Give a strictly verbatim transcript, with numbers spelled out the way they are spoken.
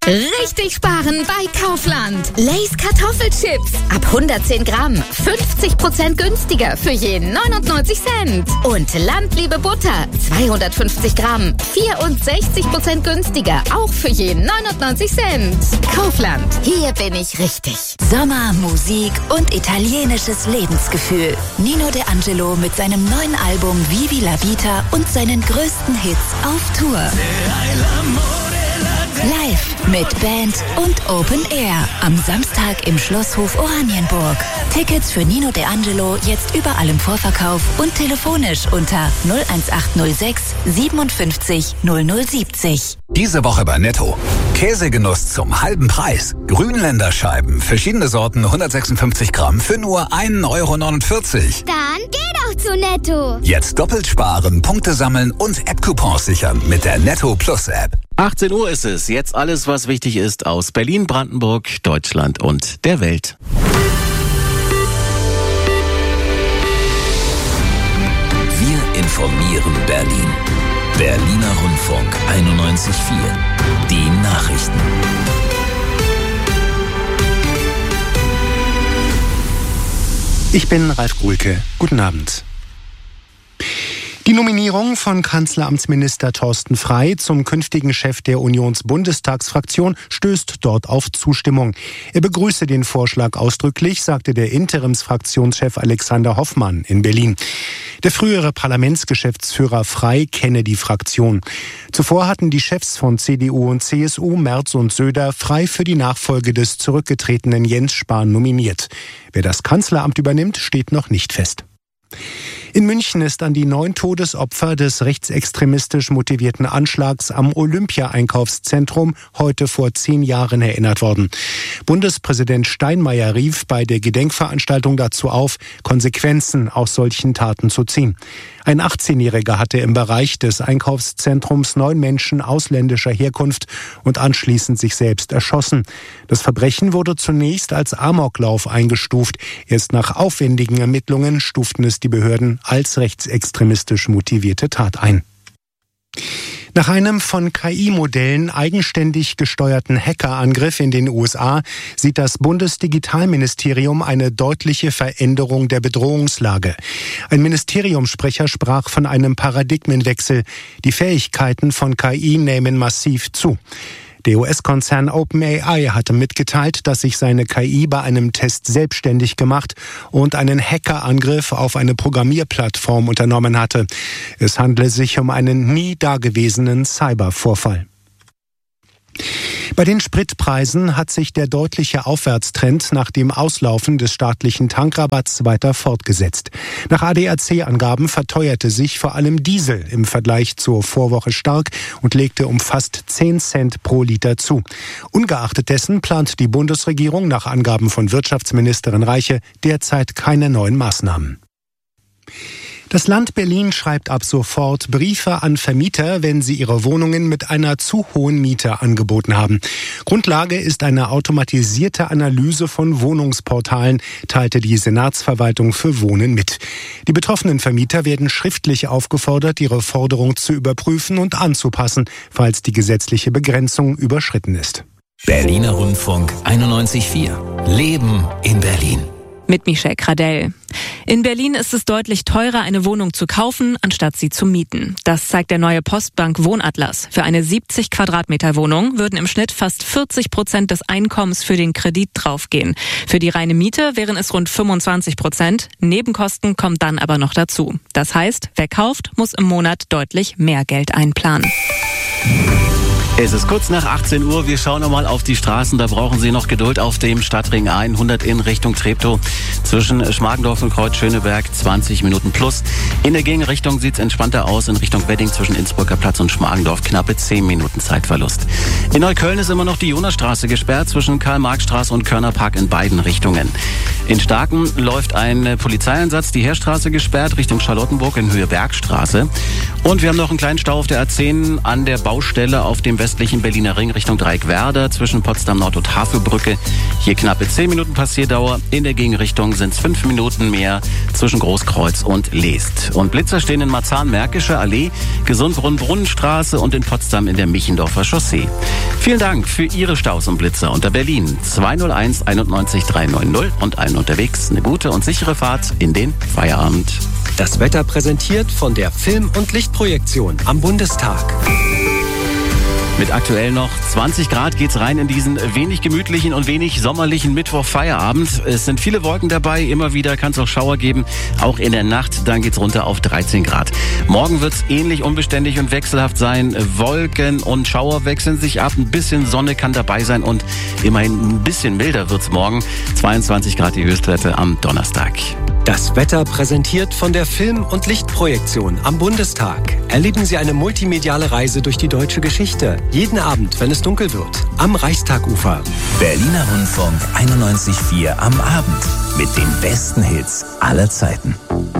Richtig sparen bei Kaufland. Lay's Kartoffelchips ab hundertzehn Gramm. fünfzig Prozent günstiger für je neunundneunzig Cent. Und Landliebe Butter zweihundertfünfzig Gramm. vierundsechzig Prozent günstiger. Auch für je neunundneunzig Cent. Kaufland. Hier bin ich richtig. Sommer, Musik und italienisches Lebensgefühl. Nino De Angelo mit seinem neuen Album Vivi la Vita und seinen größten Hits auf Tour. Live mit Band und Open Air am Samstag im Schlosshof Oranienburg. Tickets für Nino De Angelo jetzt überall im Vorverkauf und telefonisch unter null eins acht null sechs siebenundfünfzig null null siebzig. Diese Woche bei Netto. Käsegenuss zum halben Preis. Grünländerscheiben, verschiedene Sorten, hundertsechsundfünfzig Gramm für nur ein Euro neunundvierzig. Dann geh doch zu Netto. Jetzt doppelt sparen, Punkte sammeln und App-Coupons sichern mit der Netto Plus App. achtzehn Uhr ist es. Jetzt alles, was wichtig ist aus Berlin, Brandenburg, Deutschland und der Welt. Wir informieren Berlin. Berliner Rundfunk einundneunzig Komma vier. Die Nachrichten. Ich bin Ralf Gruhlke. Guten Abend. Die Nominierung von Kanzleramtsminister Thorsten Frey zum künftigen Chef der Unionsbundestagsfraktion stößt dort auf Zustimmung. Er begrüße den Vorschlag ausdrücklich, sagte der Interimsfraktionschef Alexander Hoffmann in Berlin. Der frühere Parlamentsgeschäftsführer Frey kenne die Fraktion. Zuvor hatten die Chefs von C D U und C S U, Merz und Söder, Frey für die Nachfolge des zurückgetretenen Jens Spahn nominiert. Wer das Kanzleramt übernimmt, steht noch nicht fest. In München ist an die neun Todesopfer des rechtsextremistisch motivierten Anschlags am Olympia-Einkaufszentrum heute vor zehn Jahren erinnert worden. Bundespräsident Steinmeier rief bei der Gedenkveranstaltung dazu auf, Konsequenzen aus solchen Taten zu ziehen. Ein achtzehnjähriger hatte im Bereich des Einkaufszentrums neun Menschen ausländischer Herkunft und anschließend sich selbst erschossen. Das Verbrechen wurde zunächst als Amoklauf eingestuft. Erst nach aufwendigen Ermittlungen stuften es die Behörden als rechtsextremistisch motivierte Tat ein. Nach einem von K I-Modellen eigenständig gesteuerten Hackerangriff in den U S A sieht das Bundesdigitalministerium eine deutliche Veränderung der Bedrohungslage. Ein Ministeriumssprecher sprach von einem Paradigmenwechsel. Die Fähigkeiten von K I nehmen massiv zu. Der U S-Konzern OpenAI hatte mitgeteilt, dass sich seine K I bei einem Test selbstständig gemacht und einen Hackerangriff auf eine Programmierplattform unternommen hatte. Es handle sich um einen nie dagewesenen Cybervorfall. Bei den Spritpreisen hat sich der deutliche Aufwärtstrend nach dem Auslaufen des staatlichen Tankrabatts weiter fortgesetzt. Nach A D A C-Angaben verteuerte sich vor allem Diesel im Vergleich zur Vorwoche stark und legte um fast zehn Cent pro Liter zu. Ungeachtet dessen plant die Bundesregierung nach Angaben von Wirtschaftsministerin Reiche derzeit keine neuen Maßnahmen. Das Land Berlin schreibt ab sofort Briefe an Vermieter, wenn sie ihre Wohnungen mit einer zu hohen Miete angeboten haben. Grundlage ist eine automatisierte Analyse von Wohnungsportalen, teilte die Senatsverwaltung für Wohnen mit. Die betroffenen Vermieter werden schriftlich aufgefordert, ihre Forderung zu überprüfen und anzupassen, falls die gesetzliche Begrenzung überschritten ist. Berliner Rundfunk einundneunzig Komma vier. Leben in Berlin. Mit Michelle Kradell. In Berlin ist es deutlich teurer, eine Wohnung zu kaufen, anstatt sie zu mieten. Das zeigt der neue Postbank Wohnatlas. Für eine siebzig Quadratmeter Wohnung würden im Schnitt fast vierzig Prozent des Einkommens für den Kredit draufgehen. Für die reine Miete wären es rund fünfundzwanzig Prozent. Nebenkosten kommen dann aber noch dazu. Das heißt, wer kauft, muss im Monat deutlich mehr Geld einplanen. Es ist kurz nach achtzehn Uhr. Wir schauen nochmal auf die Straßen. Da brauchen Sie noch Geduld auf dem Stadtring hundert in Richtung Treptow. Zwischen Schmargendorf und Kreuz-Schöneberg zwanzig Minuten plus. In der Gegenrichtung sieht es entspannter aus. In Richtung Wedding zwischen Innsbrucker Platz und Schmargendorf knappe zehn Minuten Zeitverlust. In Neukölln ist immer noch die Jonasstraße gesperrt zwischen Karl-Marx-Straße und Körnerpark in beiden Richtungen. In Starken läuft ein Polizeieinsatz. Die Heerstraße gesperrt Richtung Charlottenburg in Höhe Bergstraße. Und wir haben noch einen kleinen Stau auf der A zehn an der Baustelle auf dem West nordwestlichen Berliner Ring Richtung Dreieckwerder zwischen Potsdam Nord und Havelbrücke. Hier knappe zehn Minuten Passierdauer. In der Gegenrichtung sind es fünf Minuten mehr zwischen Großkreuz und Leest. Und Blitzer stehen in Marzahn-Märkische Allee, Gesundbrunn-Brunnenstraße und in Potsdam in der Michendorfer Chaussee. Vielen Dank für Ihre Staus und Blitzer unter Berlin zwei null eins einundneunzig dreihundertneunzig und allen unterwegs eine gute und sichere Fahrt in den Feierabend. Das Wetter präsentiert von der Film- und Lichtprojektion am Bundestag. Mit aktuell noch zwanzig Grad geht's rein in diesen wenig gemütlichen und wenig sommerlichen Mittwoch-Feierabend. Es sind viele Wolken dabei, immer wieder kann es auch Schauer geben, auch in der Nacht, dann geht's runter auf dreizehn Grad. Morgen wird's ähnlich unbeständig und wechselhaft sein. Wolken und Schauer wechseln sich ab, ein bisschen Sonne kann dabei sein und immerhin ein bisschen milder wird's morgen. zweiundzwanzig Grad die Höchstwerte am Donnerstag. Das Wetter präsentiert von der Film- und Lichtprojektion am Bundestag. Erleben Sie eine multimediale Reise durch die deutsche Geschichte. Jeden Abend, wenn es dunkel wird. Am Reichstagufer. Berliner Rundfunk einundneunzig Komma vier am Abend. Mit den besten Hits aller Zeiten.